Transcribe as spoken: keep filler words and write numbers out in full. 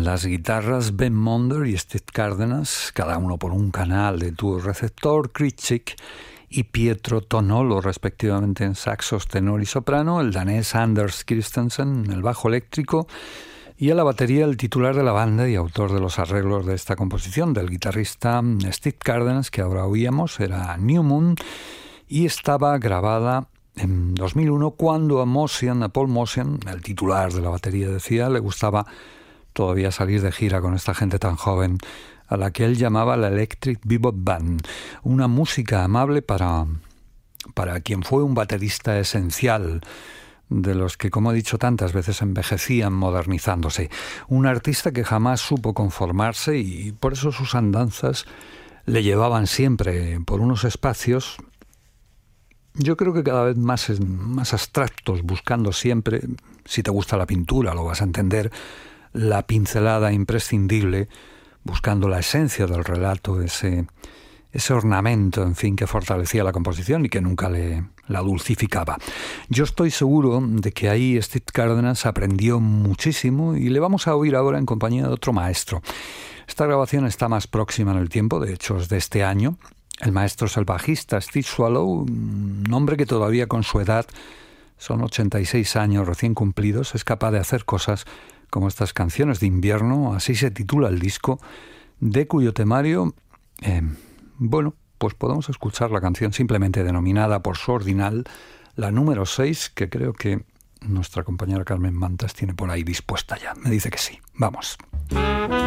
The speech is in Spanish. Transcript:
En las guitarras Ben Monder y Steve Cárdenas, cada uno por un canal de tubo receptor, Krycek y Pietro Tonolo, respectivamente en saxos, tenor y soprano, el danés Anders Christensen en el bajo eléctrico y a la batería el titular de la banda y autor de los arreglos de esta composición, del guitarrista Steve Cárdenas, que ahora oíamos, era New Moon, y estaba grabada en dos mil uno cuando a Motion, a Paul Motion, el titular de la batería, decía, le gustaba todavía salir de gira con esta gente tan joven, a la que él llamaba la Electric Bebop Band, una música amable para, para quien fue un baterista esencial, de los que, como he dicho tantas veces, envejecían modernizándose. Un artista que jamás supo conformarse y por eso sus andanzas le llevaban siempre por unos espacios, yo creo que cada vez más, más abstractos, buscando siempre, si te gusta la pintura lo vas a entender, la pincelada imprescindible, buscando la esencia del relato, ese, ese ornamento, en fin, que fortalecía la composición y que nunca le la dulcificaba. Yo estoy seguro de que ahí Steve Cárdenas aprendió muchísimo y le vamos a oír ahora en compañía de otro maestro. Esta grabación está más próxima en el tiempo, de hecho es de este año. El maestro es el bajista Steve Swallow, un hombre que todavía con su edad, son ochenta y seis años recién cumplidos, es capaz de hacer cosas como estas canciones de invierno, así se titula el disco, de cuyo temario, eh, bueno, pues podemos escuchar la canción simplemente denominada por su ordinal, la número seis, que creo que nuestra compañera Carmen Mantas tiene por ahí dispuesta ya. Me dice que sí. Vamos.